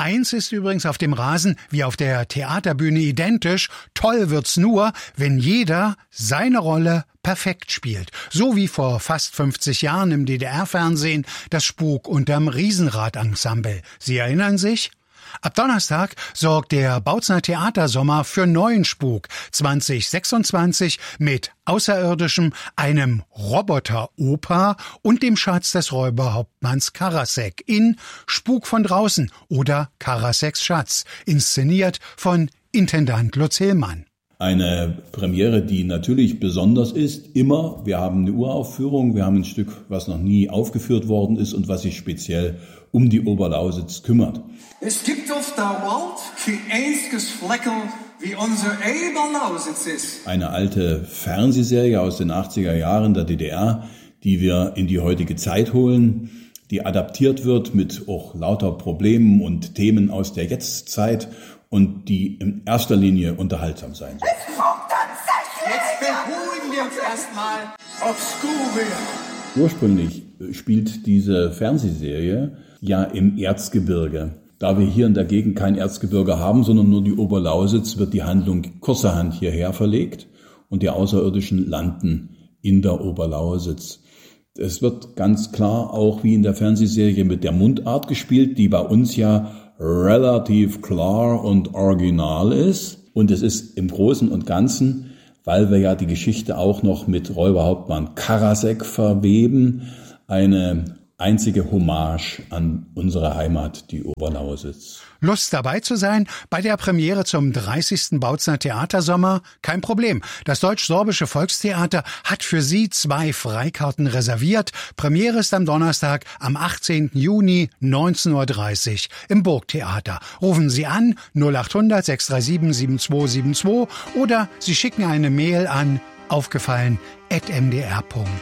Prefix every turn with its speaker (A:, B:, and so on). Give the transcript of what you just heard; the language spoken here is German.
A: Eins ist übrigens auf dem Rasen wie auf der Theaterbühne identisch: toll wird's nur, wenn jeder seine Rolle perfekt spielt. So wie vor fast 50 Jahren im DDR-Fernsehen das Spuk unterm Riesenrad-Ensemble. Sie erinnern sich? Ab Donnerstag sorgt der Bautzner Theatersommer für neuen Spuk 2026 mit Außerirdischem, einem Roboter-Oper und dem Schatz des Räuberhauptmanns Karasek in Spuk von draußen oder Karaseks Schatz, inszeniert von Intendant Lutz Hillmann.
B: Eine Premiere, die natürlich besonders ist, immer. Wir haben eine Uraufführung, wir haben ein Stück, was noch nie aufgeführt worden ist und was sich speziell um die Oberlausitz kümmert.
C: Es gibt auf der Welt kein einziges Fleckel, wie unser Oberlausitz ist.
B: Eine alte Fernsehserie aus den 80er Jahren der DDR, die wir in die heutige Zeit holen, die adaptiert wird mit auch lauter Problemen und Themen aus der Jetztzeit und die in erster Linie unterhaltsam sein soll.
C: Jetzt beruhigen wir uns erstmal auf Schoolwehr.
B: Ursprünglich spielt diese Fernsehserie ja im Erzgebirge. Da wir hier in der Gegend kein Erzgebirge haben, sondern nur die Oberlausitz, wird die Handlung kurzerhand hierher verlegt und die Außerirdischen landen in der Oberlausitz. Es wird ganz klar auch wie in der Fernsehserie mit der Mundart gespielt, die bei uns ja relativ klar und original ist. Und es ist im Großen und Ganzen, weil wir ja die Geschichte auch noch mit Räuberhauptmann Karasek verweben, eine einzige Hommage an unsere Heimat, die Oberlausitz.
A: Lust dabei zu sein bei der Premiere zum 30. Bautzner Theatersommer? Kein Problem. Das Deutsch-Sorbische Volkstheater hat für Sie 2 Freikarten reserviert. Premiere ist am Donnerstag, am 18. Juni, 19:30 Uhr im Burgtheater. Rufen Sie an 0800 637 7272 oder Sie schicken eine Mail an aufgefallen@mdr.de.